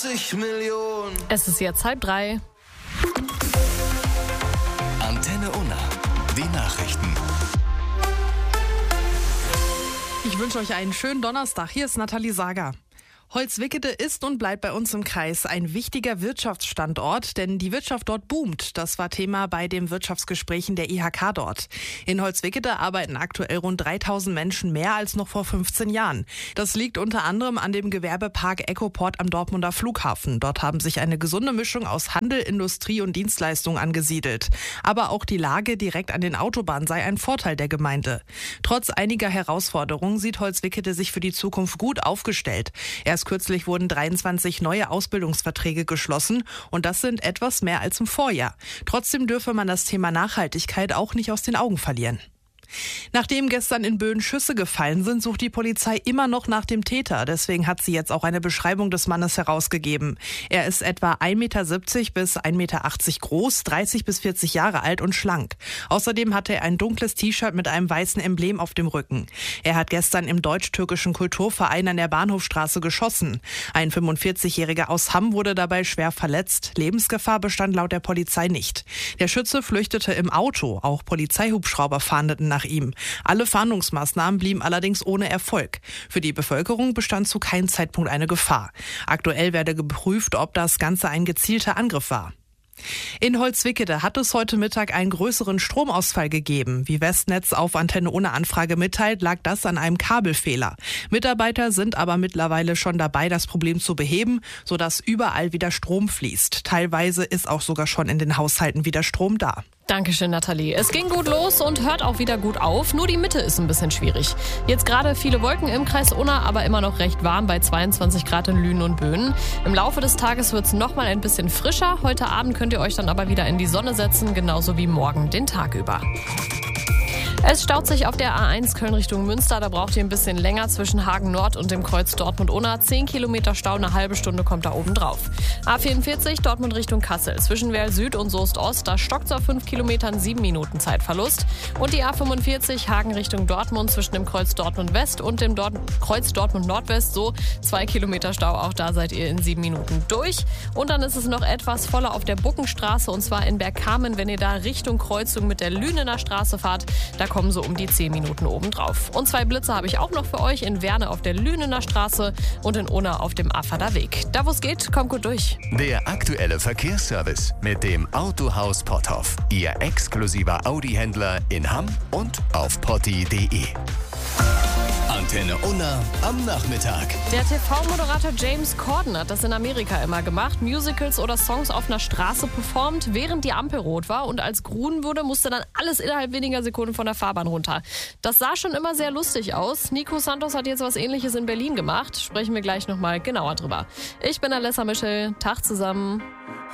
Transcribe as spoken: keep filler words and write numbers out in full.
Millionen. Es ist jetzt halb drei. Antenne Unna, die Nachrichten. Ich wünsche euch einen schönen Donnerstag. Hier ist Nathalie Sager. Holzwickede ist und bleibt bei uns im Kreis ein wichtiger Wirtschaftsstandort, denn die Wirtschaft dort boomt. Das war Thema bei den Wirtschaftsgesprächen der I H K dort. In Holzwickede arbeiten aktuell rund dreitausend Menschen mehr als noch vor fünfzehn Jahren. Das liegt unter anderem an dem Gewerbepark Ecoport am Dortmunder Flughafen. Dort haben sich eine gesunde Mischung aus Handel, Industrie und Dienstleistung angesiedelt. Aber auch die Lage direkt an den Autobahnen sei ein Vorteil der Gemeinde. Trotz einiger Herausforderungen sieht Holzwickede sich für die Zukunft gut aufgestellt. Erst kürzlich wurden dreiundzwanzig neue Ausbildungsverträge geschlossen und das sind etwas mehr als im Vorjahr. Trotzdem dürfe man das Thema Nachhaltigkeit auch nicht aus den Augen verlieren. Nachdem gestern in Böen Schüsse gefallen sind, sucht die Polizei immer noch nach dem Täter. Deswegen hat sie jetzt auch eine Beschreibung des Mannes herausgegeben. Er ist etwa ein Meter siebzig bis ein Meter achtzig groß, dreißig bis vierzig Jahre alt und schlank. Außerdem hatte er ein dunkles T-Shirt mit einem weißen Emblem auf dem Rücken. Er hat gestern im deutsch-türkischen Kulturverein an der Bahnhofstraße geschossen. Ein fünfundvierzigjähriger aus Hamm wurde dabei schwer verletzt. Lebensgefahr bestand laut der Polizei nicht. Der Schütze flüchtete im Auto. Auch Polizeihubschrauber fahndeten nach ihm. Alle Fahndungsmaßnahmen blieben allerdings ohne Erfolg. Für die Bevölkerung bestand zu keinem Zeitpunkt eine Gefahr. Aktuell werde geprüft, ob das Ganze ein gezielter Angriff war. In Holzwickede hat es heute Mittag einen größeren Stromausfall gegeben. Wie Westnetz auf Antenne ohne Anfrage mitteilt, lag das an einem Kabelfehler. Mitarbeiter sind aber mittlerweile schon dabei, das Problem zu beheben, sodass überall wieder Strom fließt. Teilweise ist auch sogar schon in den Haushalten wieder Strom da. Dankeschön, Nathalie. Es ging gut los und hört auch wieder gut auf. Nur die Mitte ist ein bisschen schwierig. Jetzt gerade viele Wolken im Kreis Unna, aber immer noch recht warm bei zweiundzwanzig Grad in Lünen und Böen. Im Laufe des Tages wird es nochmal ein bisschen frischer. Heute Abend könnt ihr euch dann aber wieder in die Sonne setzen, genauso wie morgen den Tag über. Es staut sich auf der A eins Köln Richtung Münster. Da braucht ihr ein bisschen länger zwischen Hagen Nord und dem Kreuz Dortmund-Unna. zehn Kilometer Stau, eine halbe Stunde kommt da oben drauf. A vierundvierzig Dortmund Richtung Kassel. Zwischen Werl Süd und Soest Ost. Da stockt es auf fünf Kilometern, sieben Minuten Zeitverlust. Und die A fünfundvierzig Hagen Richtung Dortmund zwischen dem Kreuz Dortmund West und dem Dort- Kreuz Dortmund Nordwest. So zwei Kilometer Stau. Auch da seid ihr in sieben Minuten durch. Und dann ist es noch etwas voller auf der Buckenstraße. Und zwar in Bergkamen, wenn ihr da Richtung Kreuzung mit der Lünener Straße fahrt. Da kommen so um die zehn Minuten obendrauf. Und zwei Blitze habe ich auch noch für euch in Werne auf der Lünener Straße und in Unna auf dem Affader Weg. Da wo es geht, kommt gut durch. Der aktuelle Verkehrsservice mit dem Autohaus Potthoff. Ihr exklusiver Audi-Händler in Hamm und auf potti punkt de. Antenne Unna am Nachmittag. Der T V-Moderator James Corden hat das in Amerika immer gemacht. Musicals oder Songs auf einer Straße performt, während die Ampel rot war. Und als grün wurde, musste dann alles innerhalb weniger Sekunden von der Fahrbahn runter. Das sah schon immer sehr lustig aus. Nico Santos hat jetzt was Ähnliches in Berlin gemacht. Sprechen wir gleich nochmal genauer drüber. Ich bin Alessa Michel. Tag zusammen.